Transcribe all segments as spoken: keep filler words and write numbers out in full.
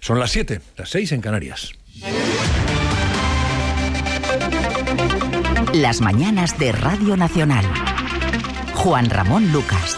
Son las siete, las seis en Canarias. Las mañanas de Radio Nacional. Juan Ramón Lucas.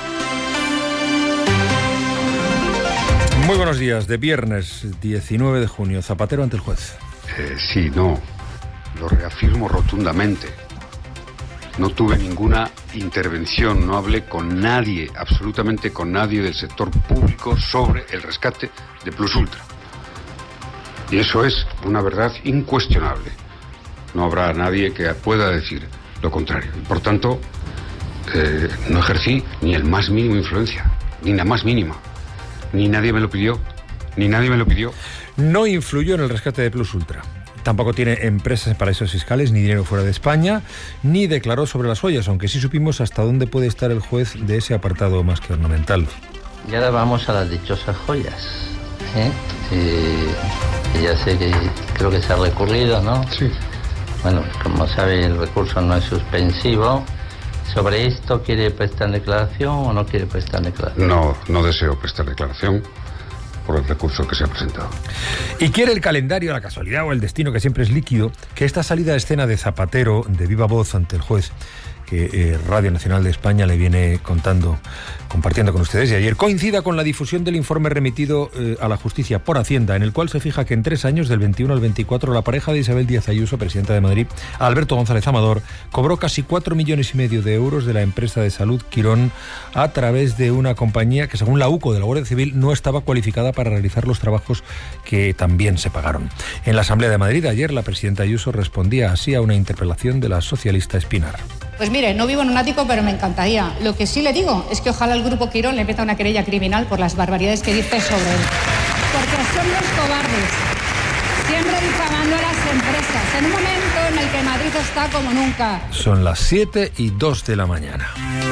Muy buenos días. De viernes diecinueve de junio, Zapatero ante el juez. Eh, sí, no. Lo reafirmo rotundamente. No tuve ninguna intervención, no hablé con nadie, absolutamente con nadie del sector público sobre el rescate de Plus Ultra. Y eso es una verdad incuestionable. No habrá nadie que pueda decir lo contrario. Por tanto, eh, no ejercí ni el más mínimo influencia, ni la más mínima. Ni nadie me lo pidió, ni nadie me lo pidió. No influyó en el rescate de Plus Ultra. Tampoco tiene empresas en paraísos fiscales, ni dinero fuera de España, ni declaró sobre las joyas, aunque sí supimos hasta dónde puede estar el juez de ese apartado más que ornamental. Y ahora vamos a las dichosas joyas. ¿eh? Eh, ya sé que creo que se ha recurrido, ¿no? Sí. Bueno, como sabe, el recurso no es suspensivo. ¿Sobre esto quiere prestar declaración o no quiere prestar declaración? No, no deseo prestar declaración por el recurso que se ha presentado. Y quiere el calendario, la casualidad o el destino, que siempre es líquido, que esta salida a escena de Zapatero, de viva voz ante el juez, que eh, Radio Nacional de España le viene contando, compartiendo con ustedes, y ayer coincida con la difusión del informe remitido eh, a la justicia por Hacienda, en el cual se fija que en tres años, del veintiuno al veinticuatro, la pareja de Isabel Díaz Ayuso, presidenta de Madrid, a Alberto González Amador, cobró casi cuatro millones y medio de euros de la empresa de salud Quirón a través de una compañía que, según la UCO de la Guardia Civil, no estaba cualificada para realizar los trabajos que también se pagaron. En la Asamblea de Madrid ayer, la presidenta Ayuso respondía así a una interpelación de la socialista Espinar. Pues mire, no vivo en un ático, pero me encantaría. Lo que sí le digo es que ojalá el Grupo Quirón le meta una querella criminal por las barbaridades que dice sobre él. Porque son los cobardes, siempre difamando a las empresas, en un momento en el que Madrid está como nunca. Son las siete y dos de la mañana.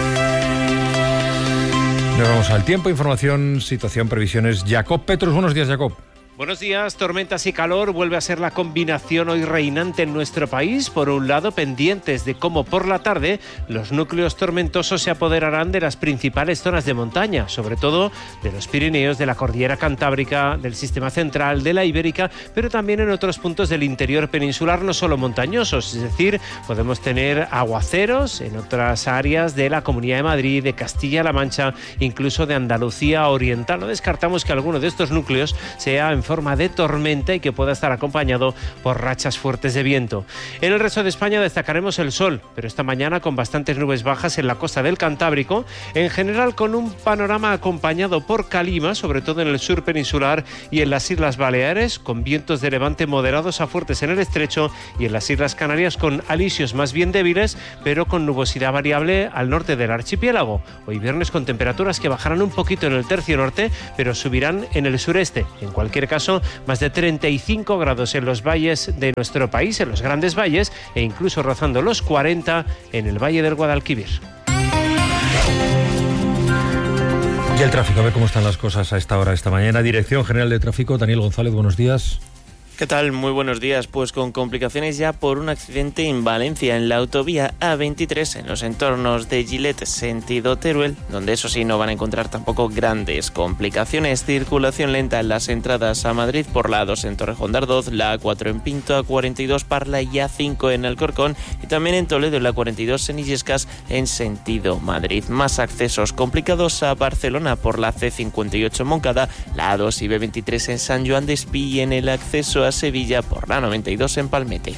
Nos vamos al tiempo, información, situación, previsiones. Jacob Petrus, buenos días, Jacob. Buenos días. Tormentas y calor vuelve a ser la combinación hoy reinante en nuestro país. Por un lado, pendientes de cómo por la tarde los núcleos tormentosos se apoderarán de las principales zonas de montaña, sobre todo de los Pirineos, de la Cordillera Cantábrica, del Sistema Central, de la Ibérica, pero también en otros puntos del interior peninsular, no solo montañosos. Es decir, podemos tener aguaceros en otras áreas de la Comunidad de Madrid, de Castilla-La Mancha, incluso de Andalucía Oriental. No descartamos que alguno de estos núcleos sea en forma de tormenta y que pueda estar acompañado por rachas fuertes de viento. En el resto de España destacaremos el sol, pero esta mañana con bastantes nubes bajas en la costa del Cantábrico, en general con un panorama acompañado por calima, sobre todo en el sur peninsular y en las Islas Baleares, con vientos de levante moderados a fuertes en el estrecho, y en las Islas Canarias con alisios más bien débiles, pero con nubosidad variable al norte del archipiélago. Hoy viernes con temperaturas que bajarán un poquito en el tercio norte, pero subirán en el sureste. En cualquier caso, más de treinta y cinco grados en los valles de nuestro país, en los grandes valles, e incluso rozando los cuarenta en el Valle del Guadalquivir. Y el tráfico, a ver cómo están las cosas a esta hora, esta mañana. Dirección General de Tráfico, Daniel González, buenos días. ¿Qué tal? Muy buenos días. Pues con complicaciones ya por un accidente en Valencia, en la autovía A veintitrés, en los entornos de Gilet, sentido Teruel, donde eso sí no van a encontrar tampoco grandes complicaciones. Circulación lenta en las entradas a Madrid por la A dos en Torrejón de Ardoz, la A cuatro en Pinto, A cuarenta y dos Parla y A cinco en Alcorcón, y también en Toledo la cuarenta y dos en Illescas en sentido Madrid. Más accesos complicados a Barcelona por la C cincuenta y ocho en Moncada, la A dos y B veintitrés en San Joan de Espí, y en el acceso a Sevilla por la noventa y dos en Palmete.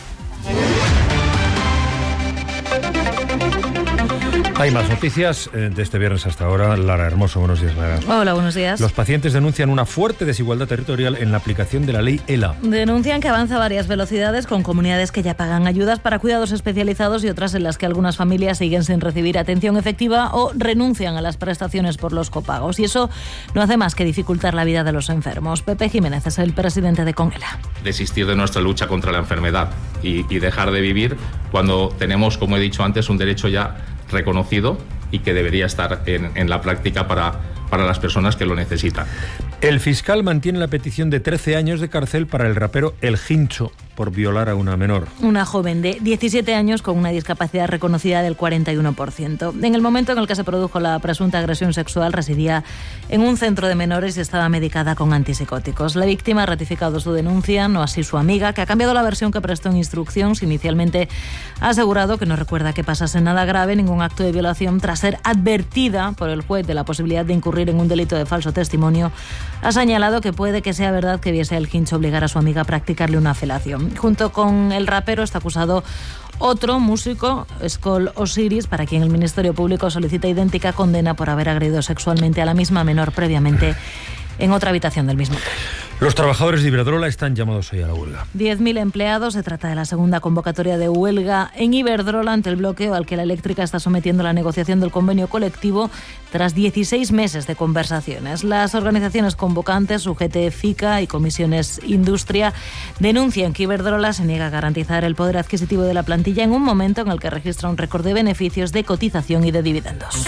Hay más noticias eh, de este viernes hasta ahora. Lara Hermoso, buenos días, Lara. Hola, buenos días. Los pacientes denuncian una fuerte desigualdad territorial en la aplicación de la ley ELA. Denuncian que avanza a varias velocidades, con comunidades que ya pagan ayudas para cuidados especializados y otras en las que algunas familias siguen sin recibir atención efectiva o renuncian a las prestaciones por los copagos. Y eso no hace más que dificultar la vida de los enfermos. Pepe Jiménez es el presidente de CONELA. Desistir de nuestra lucha contra la enfermedad y, y dejar de vivir cuando tenemos, como he dicho antes, un derecho ya reconocido y que debería estar en, en la práctica para, para las personas que lo necesitan. El fiscal mantiene la petición de trece años de cárcel para el rapero El Hincho, por violar a una menor. Una joven de diecisiete años con una discapacidad reconocida del cuarenta y uno por ciento. En el momento en el que se produjo la presunta agresión sexual residía en un centro de menores y estaba medicada con antipsicóticos. La víctima ha ratificado su denuncia, no así su amiga, que ha cambiado la versión que prestó en instrucción. Inicialmente ha asegurado que no recuerda que pasase nada grave, ningún acto de violación, tras ser advertida por el juez de la posibilidad de incurrir en un delito de falso testimonio. Ha señalado que puede que sea verdad que viese el Hinch obligar a su amiga a practicarle una felación. Junto con el rapero está acusado otro músico, Skoll Osiris, para quien el Ministerio Público solicita idéntica condena por haber agredido sexualmente a la misma menor previamente en otra habitación del mismo hotel. Los trabajadores de Iberdrola están llamados hoy a la huelga. diez mil empleados. Se trata de la segunda convocatoria de huelga en Iberdrola ante el bloqueo al que la eléctrica está sometiendo la negociación del convenio colectivo tras dieciséis meses de conversaciones. Las organizaciones convocantes, U G T, FICA y Comisiones Industria, denuncian que Iberdrola se niega a garantizar el poder adquisitivo de la plantilla en un momento en el que registra un récord de beneficios, de cotización y de dividendos.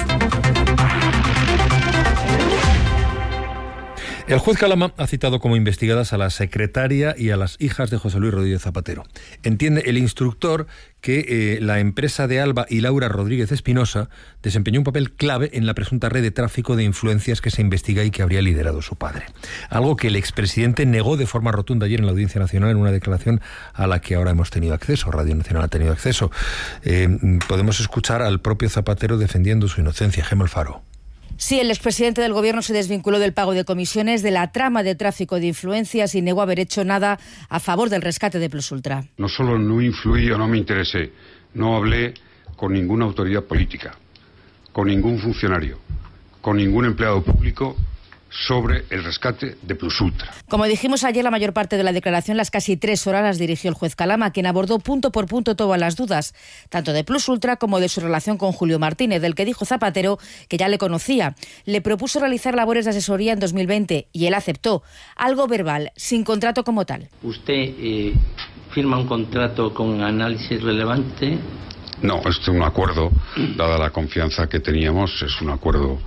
El juez Calama ha citado como investigadas a la secretaria y a las hijas de José Luis Rodríguez Zapatero. Entiende el instructor que eh, la empresa de Alba y Laura Rodríguez Espinosa desempeñó un papel clave en la presunta red de tráfico de influencias que se investiga y que habría liderado su padre. Algo que el expresidente negó de forma rotunda ayer en la Audiencia Nacional en una declaración a la que ahora hemos tenido acceso, Radio Nacional ha tenido acceso. Eh, podemos escuchar al propio Zapatero defendiendo su inocencia. Gemma Alfaro. Sí, el expresidente del Gobierno se desvinculó del pago de comisiones, de la trama de tráfico de influencias y negó haber hecho nada a favor del rescate de Plus Ultra. No solo no influí o no me interesé, no hablé con ninguna autoridad política, con ningún funcionario, con ningún empleado público sobre el rescate de Plus Ultra. Como dijimos ayer, la mayor parte de la declaración, las casi tres horas, las dirigió el juez Calama, quien abordó punto por punto todas las dudas, tanto de Plus Ultra como de su relación con Julio Martínez, del que dijo Zapatero que ya le conocía. Le propuso realizar labores de asesoría en dos mil veinte y él aceptó, algo verbal, sin contrato como tal. ¿Usted eh, firma un contrato con Análisis Relevante? No, este es un acuerdo, dada la confianza que teníamos, es un acuerdo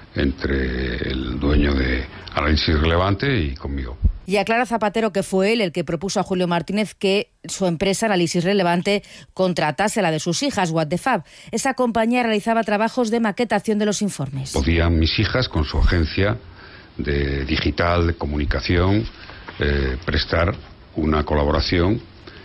entre el dueño de Análisis Relevante y conmigo. Y aclara Zapatero que fue él el que propuso a Julio Martínez que su empresa Análisis Relevante contratase la de sus hijas, What the Fab. Esa compañía realizaba trabajos de maquetación de los informes. Podían mis hijas, con su agencia de digital, de comunicación, eh, prestar una colaboración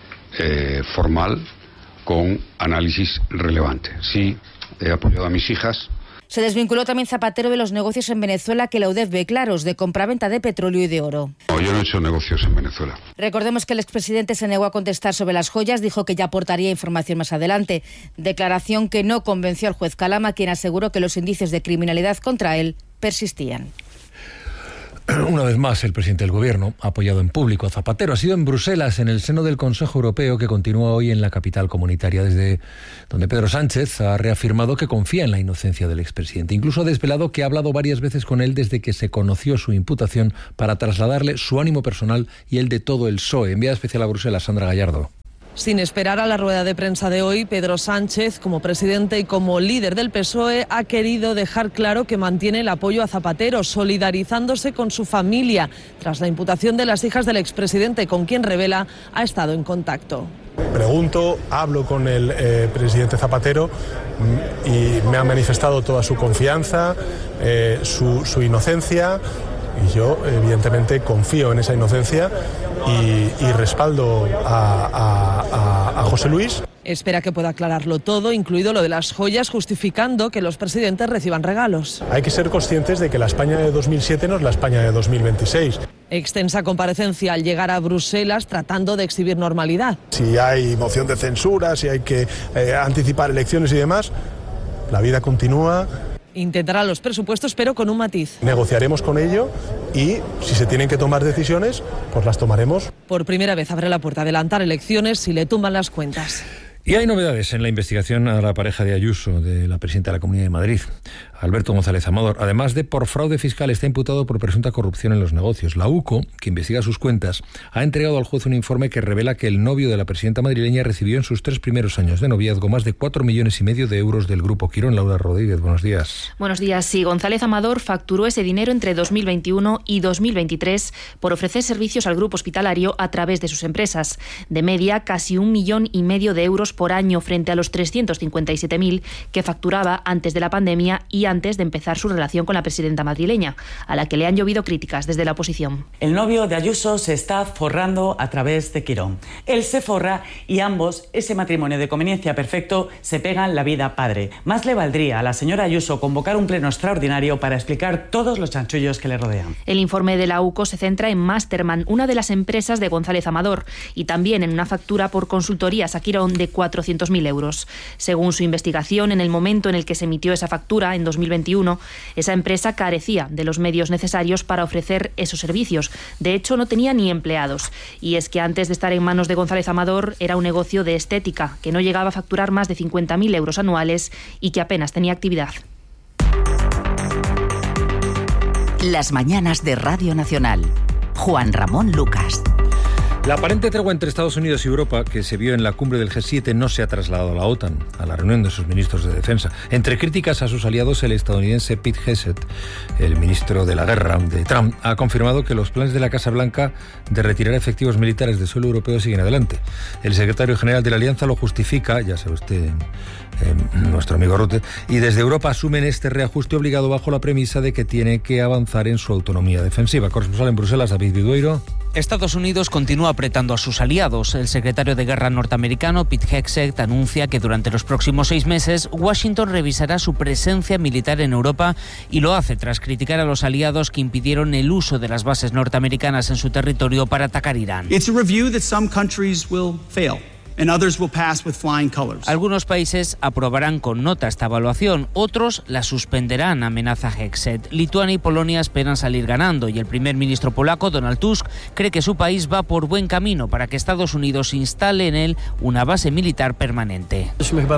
eh, formal con Análisis Relevante. Sí, he apoyado a mis hijas. Se desvinculó también Zapatero de los negocios en Venezuela que la U D E F ve claros, de compraventa de petróleo y de oro. No, yo no he hecho negocios en Venezuela. Recordemos que el expresidente se negó a contestar sobre las joyas, dijo que ya aportaría información más adelante. Declaración que no convenció al juez Calama, quien aseguró que los indicios de criminalidad contra él persistían. Una vez más, el presidente del Gobierno ha apoyado en público a Zapatero. Ha sido en Bruselas, en el seno del Consejo Europeo, que continúa hoy en la capital comunitaria, desde donde Pedro Sánchez ha reafirmado que confía en la inocencia del expresidente. Incluso ha desvelado que ha hablado varias veces con él desde que se conoció su imputación para trasladarle su ánimo personal y el de todo el P S O E. Enviada especial a Bruselas, Sandra Gallardo. Sin esperar a la rueda de prensa de hoy, Pedro Sánchez, como presidente y como líder del P S O E, ha querido dejar claro que mantiene el apoyo a Zapatero, solidarizándose con su familia, tras la imputación de las hijas del expresidente, con quien revela ha estado en contacto. Pregunto, hablo con el eh, presidente Zapatero y me ha manifestado toda su confianza, eh, su, su inocencia. Y yo, evidentemente, confío en esa inocencia y, y respaldo a, a, a, a José Luis. Espera que pueda aclararlo todo, incluido lo de las joyas, justificando que los presidentes reciban regalos. Hay que ser conscientes de que la España de dos mil siete no es la España de dos mil veintiséis. Extensa comparecencia al llegar a Bruselas, tratando de exhibir normalidad. Si hay moción de censura, si hay que eh, anticipar elecciones y demás, la vida continúa. Intentará los presupuestos, pero con un matiz. Negociaremos con ello y si se tienen que tomar decisiones, pues las tomaremos. Por primera vez abre la puerta a adelantar elecciones si le tumban las cuentas. Y hay novedades en la investigación a la pareja de Ayuso, de la presidenta de la Comunidad de Madrid. Alberto González Amador. Además de por fraude fiscal, está imputado por presunta corrupción en los negocios. La U C O, que investiga sus cuentas, ha entregado al juez un informe que revela que el novio de la presidenta madrileña recibió en sus tres primeros años de noviazgo más de cuatro millones y medio de euros del Grupo Quirón. Laura Rodríguez, buenos días. Buenos días. Sí, González Amador facturó ese dinero entre dos mil veintiuno y dos mil veintitrés por ofrecer servicios al grupo hospitalario a través de sus empresas. De media, casi un millón y medio de euros por año frente a los trescientos cincuenta y siete mil que facturaba antes de la pandemia y antes de empezar su relación con la presidenta madrileña, a la que le han llovido críticas desde la oposición. El novio de Ayuso se está forrando a través de Quirón. Él se forra y ambos, ese matrimonio de conveniencia perfecto, se pegan la vida padre. Más le valdría a la señora Ayuso convocar un pleno extraordinario para explicar todos los chanchullos que le rodean. El informe de la U C O se centra en Masterman, una de las empresas de González Amador, y también en una factura por consultorías a Quirón de cuatrocientos mil euros. Según su investigación, en el momento en el que se emitió esa factura, en dos mil veintiuno, esa empresa carecía de los medios necesarios para ofrecer esos servicios. De hecho, no tenía ni empleados. Y es que antes de estar en manos de González Amador, era un negocio de estética, que no llegaba a facturar más de cincuenta mil euros anuales y que apenas tenía actividad. Las mañanas de Radio Nacional. Juan Ramón Lucas. La aparente tregua entre Estados Unidos y Europa, que se vio en la cumbre del G siete, no se ha trasladado a la OTAN, a la reunión de sus ministros de defensa. Entre críticas a sus aliados, el estadounidense Pete Hegseth, el ministro de la guerra de Trump, ha confirmado que los planes de la Casa Blanca de retirar efectivos militares de suelo europeo siguen adelante. El secretario general de la Alianza lo justifica, ya sabe usted, eh, nuestro amigo Rutte, y desde Europa asumen este reajuste obligado bajo la premisa de que tiene que avanzar en su autonomía defensiva. Corresponsal en Bruselas, David Bidueiro. Estados Unidos continúa apretando a sus aliados. El secretario de Guerra norteamericano, Pete Hegseth, anuncia que durante los próximos seis meses Washington revisará su presencia militar en Europa y lo hace tras criticar a los aliados que impidieron el uso de las bases norteamericanas en su territorio para atacar Irán. It's a review that some countries will fail. And others will pass with flying colors. Algunos países aprobarán con nota esta evaluación, otros la suspenderán, amenaza Hegseth. Lituania y Polonia esperan salir ganando y el primer ministro polaco, Donald Tusk, cree que su país va por buen camino para que Estados Unidos instale en él una base militar permanente.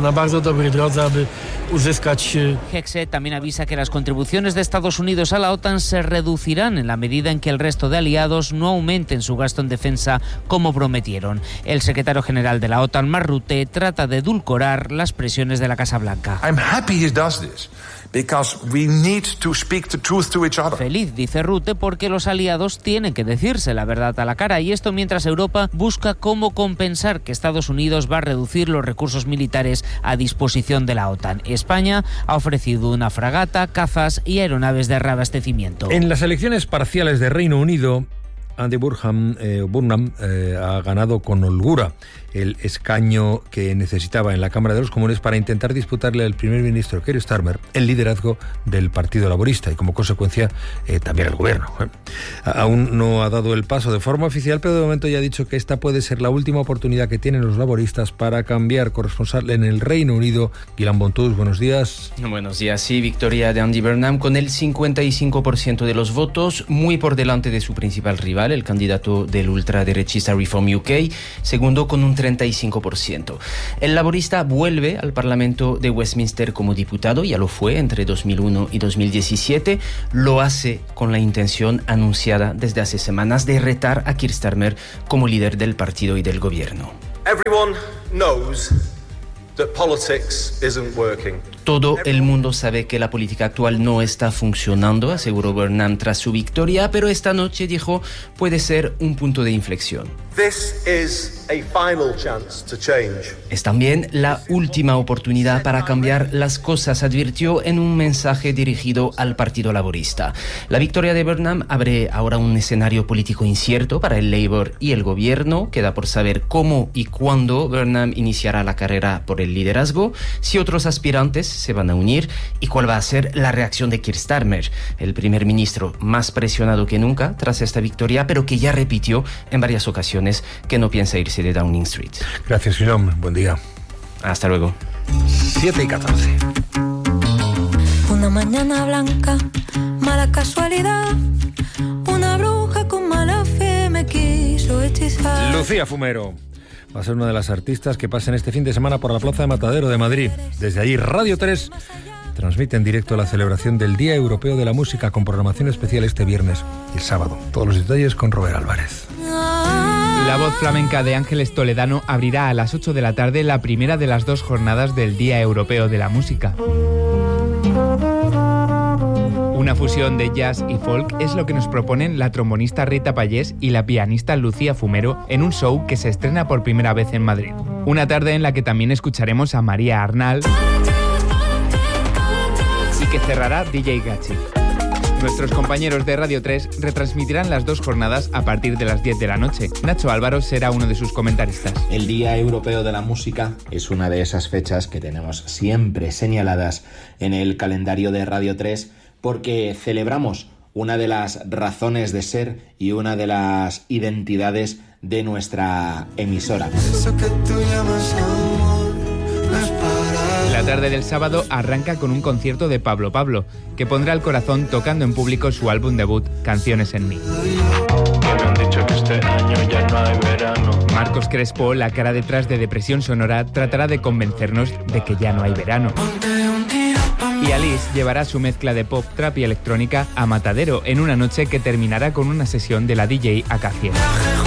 Hegseth también avisa que las contribuciones de Estados Unidos a la OTAN se reducirán en la medida en que el resto de aliados no aumenten su gasto en defensa como prometieron. El secretario general de la OTAN, Mark Rutte, trata de edulcorar las presiones de la Casa Blanca. I'm happy he does this. Because we need to speak the truth to each other. Feliz, dice Rutte, porque los aliados tienen que decirse la verdad a la cara, y esto mientras Europa busca cómo compensar que Estados Unidos va a reducir los recursos militares a disposición de la OTAN. España ha ofrecido una fragata, cazas y aeronaves de reabastecimiento. En las elecciones parciales de Reino Unido, Andy Burnham, eh, Burnham eh, ha ganado con holgura el escaño que necesitaba en la Cámara de los Comunes para intentar disputarle al primer ministro Keir Starmer el liderazgo del Partido Laborista y como consecuencia eh, también el gobierno. ¿eh? Aún no ha dado el paso de forma oficial, pero de momento ya ha dicho que esta puede ser la última oportunidad que tienen los laboristas para cambiar. Corresponsal en el Reino Unido, Guilan Bontus, buenos días. Buenos días, sí, victoria de Andy Burnham con el cincuenta y cinco por ciento de los votos, muy por delante de su principal rival, el candidato del ultraderechista Reform U K, segundo con un treinta y cinco por ciento. El laborista vuelve al Parlamento de Westminster como diputado, ya lo fue entre dos mil uno y dos mil diecisiete, lo hace con la intención anunciada desde hace semanas de retar a Keir Starmer como líder del partido y del gobierno. Everyone knows that politics isn't working. Todo el mundo sabe que la política actual no está funcionando, aseguró Burnham tras su victoria, pero esta noche dijo puede ser un punto de inflexión. This is a final chance to change. Es también la última oportunidad para cambiar las cosas, advirtió en un mensaje dirigido al Partido Laborista. La victoria de Burnham abre ahora un escenario político incierto para el Labour y el gobierno. Queda por saber cómo y cuándo Burnham iniciará la carrera por el liderazgo, si otros aspirantes se van a unir y cuál va a ser la reacción de Keir Starmer, el primer ministro más presionado que nunca tras esta victoria, pero que ya repitió en varias ocasiones que no piensa irse de Downing Street. Gracias, Guillaume. Buen día. Hasta luego. siete y catorce. Una mañana blanca, mala casualidad, una bruja con mala fe me quiso hechizar. Lucía Fumero va a ser una de las artistas que pasen este fin de semana por la Plaza de Matadero de Madrid. Desde allí, Radio tres transmite en directo la celebración del Día Europeo de la Música con programación especial este viernes y el sábado. Todos los detalles con Robert Álvarez. La voz flamenca de Ángeles Toledano abrirá a las ocho de la tarde la primera de las dos jornadas del Día Europeo de la Música. Una fusión de jazz y folk es lo que nos proponen la trombonista Rita Pallés y la pianista Lucía Fumero en un show que se estrena por primera vez en Madrid. Una tarde en la que también escucharemos a María Arnal y que cerrará D J Gachi. Nuestros compañeros de Radio tres retransmitirán las dos jornadas a partir de las diez de la noche. Nacho Álvaro será uno de sus comentaristas. El Día Europeo de la Música es una de esas fechas que tenemos siempre señaladas en el calendario de Radio tres porque celebramos una de las razones de ser y una de las identidades de nuestra emisora. Eso que tú llamas amor no es para... La tarde del sábado arranca con un concierto de Pablo Pablo, que pondrá el corazón tocando en público su álbum debut, Canciones en mí. Me han dicho que este año ya no hay verano. Marcos Crespo, la cara detrás de Depresión Sonora, tratará de convencernos de que ya no hay verano. Y Alice llevará su mezcla de pop, trap y electrónica a Matadero en una noche que terminará con una sesión de la D J Acacia.